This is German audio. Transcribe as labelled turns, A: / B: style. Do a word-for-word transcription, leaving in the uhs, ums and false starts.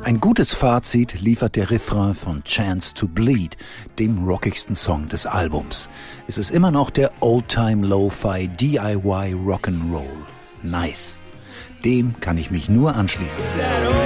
A: Ein gutes Fazit liefert der Refrain von Chance to Bleed, dem rockigsten Song des Albums. Es ist immer noch der Old-Time Lo-Fi D I Y Rock'n'Roll. Nice. Dem kann ich mich nur anschließen.